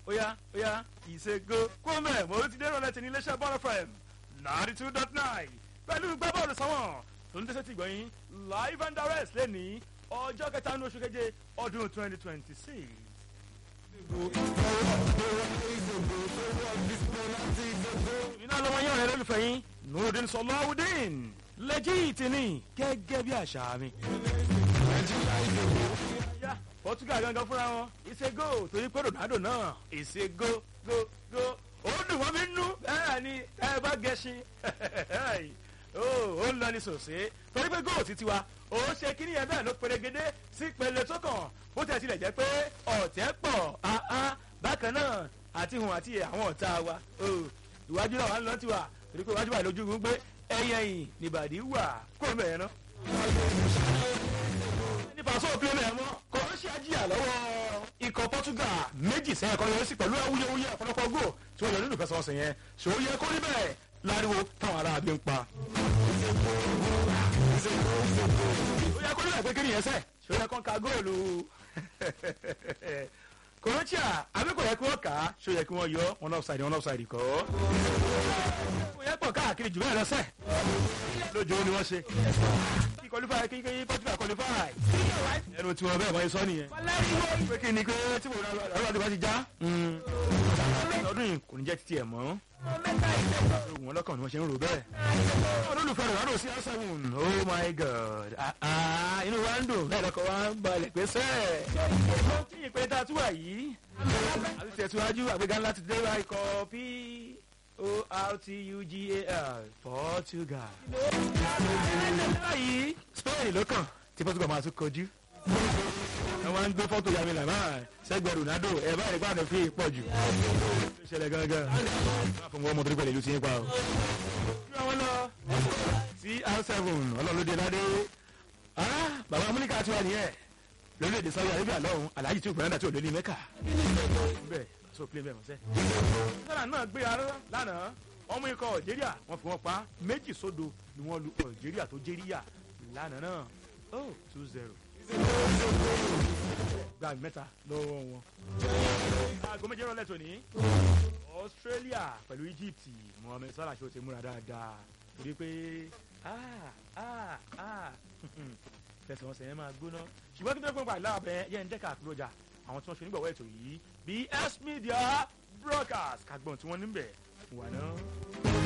óyá ìṣègò kúmẹ̀ mo ti dé rọlẹ̀ tí ní iléeṣẹ́ bọ́ọ̀lù fm 92.9 pẹ̀lú gbá bọ́ọ̀lù sọ́wọ́n tó ń dẹ́sẹ̀ tì gbọ́yìn live and direct lẹ́ni ọjọ́ kẹta ní oṣù keje ọdún 2026. iná lọ́wọ́ yẹn rẹ̀ lólùfẹ́ yín nurudin sọlọ́wọ́dín lẹ́jìtì ni gẹ́gẹ́ bí àṣà mi. Portugal gangan fúnra wọn ìṣègò torí pé Ronaldo náà ìṣègò go ó dùn wọ́n mi nú bẹ́ẹ̀ ni ẹ bá gẹṣin ó ń lọ ní sòsè torí pé góòtù tiwa ó ṣe kíní yẹn bẹ́ẹ̀ ló perégedé sí pele tó kàn bó tẹ̀ tilẹ̀ jẹ́ pé ọ̀tẹ̀ pọ̀ bákan náà àti hùn àti àwọn ọ̀tá wa ìwájú náà wà ń lọ tiwa torí pé iwájú wà lójú gbé ẹ̀yìn nìbàdí wà kó mẹ́rin náà. nípa sóò pílẹ̀ mẹ́rin mọ́ kọ́ńṣíà jìyà lọ́wọ́ ikọ̀ Portugal méjì sẹ́yìn kan yọrí sí pẹ̀lú awuyewuye ọ̀pọ̀lọpọ̀ góò tí wọ́n yọ nínú ìfẹsẹ̀wọnsẹ̀ yẹn ṣòwò yẹ kó rí bẹ́ẹ̀ láriwo táwọn ará bí ń pa. ó yẹ kó rí bẹ́ẹ̀ pé kí nìyẹn sẹ́ ṣòwò yẹ kó ń ka góòlù kọ́ńṣíà àbí kò yẹ kí wọ́n kà á ṣòwò yẹ kí wọ́n yọ wọn offside kọ́. kò yẹ pọ̀ káàkiri jù bẹ́ẹ̀ lọ́sẹ̀ lójó ni wọ́n ṣe qualify kí Portugal qualify ẹnu tí wọn bẹ́ẹ̀ wọ́n sọ nìyẹn pé kí ni pé tí mo rà lọ́dún bá ti já ọdún yìí kò ní jẹ́ títí ẹ̀ mọ́ wọn lọ́kàn ni wọ́n ṣe ń rò bẹ́ẹ̀ olólùfẹ́ rẹ̀ rádò sí R7 oh my god inú wa ń dùn bẹ́ẹ̀ lọ́kọ̀ wa ń balẹ̀ pé sẹ́ẹ̀ tí ìpè tá a tún wà yìí àti tẹ̀síwájú àgbéga ńlá ti dé wa ikọ̀ Portugal Portugal. báyìí Spain ló kàn tí Portugal máa tún kọjú. wọ́n máa ń gbé fọ́tò yàmi làmá sẹ́gbẹ̀ẹ́ Ronaldo ẹ̀ báyìí bá àná fi pọ̀ jù. ó ṣẹlẹ̀ gángan. wọ́n á fún wọn mọ̀ torí pẹ̀lú ìlú tí ń pa o. kí wọ́n lọ sí R7 ọlọ́lódé ládé. bàbá amúníkà tí wà nìyẹn lórílẹ̀‐èdè Saudi Arabia lọ́hùn Alhaji tí òkúrẹ́ńdà tí ò lé ní Mẹ́kà. bẹ́ẹ̀ so play bẹ́ẹ̀ mọ̀sẹ́. sọ́nà náà gbé ara lánàá ọmọ ikọ̀ Algeria wọ́n fi wọ́n pa 2-0 ni wọ́n lu Algeria tó jẹ́ríyà lánàá náà 2-0. gba mẹ́ta lọ́wọ́ wọn. aago méje rọlẹ̀ tòní Australia pẹ̀lú Egypt Mohammed Salah ṣe ó ti múra dáadáa torí pé fẹsẹ̀wọnsẹ̀ yẹn máa gbóná ṣùgbọ́n kí n tó gbọ́n pa ìlà abẹ́ yẹn ń dẹ́ka àkúrọ̀jà àwọn tí wọ́n ṣe onígbàwọ́ ètò yìí BS Media Broadcast kagbọ́n tí wọ́n níbẹ̀ wà náà.